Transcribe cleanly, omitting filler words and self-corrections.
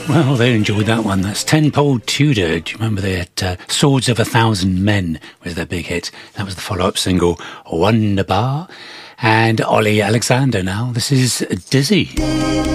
Well, they enjoyed that one. That's Tenpole Tudor. Do you remember they had Swords of a Thousand Men was their big hit? That was the follow-up single, Wonderbar. And Ollie Alexander now. This is Dizzy.